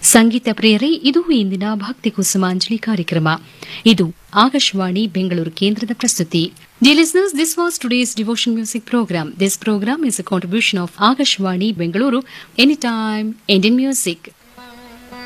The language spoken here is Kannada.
ಸಂಗೀತ ಪ್ರಿಯರೇ, ಇದು ಇಂದಿನ ಭಕ್ತಿ ಕುಸುಮಾಂಜಲಿ ಕಾರ್ಯಕ್ರಮ. ಇದು ಆಕಾಶವಾಣಿ ಬೆಂಗಳೂರು ಕೇಂದ್ರದ ಪ್ರಸ್ತುತಿ. Dear listeners, this was today's devotion music program. This program is a contribution of Akashvani Bengaluru, Anytime Indian Music.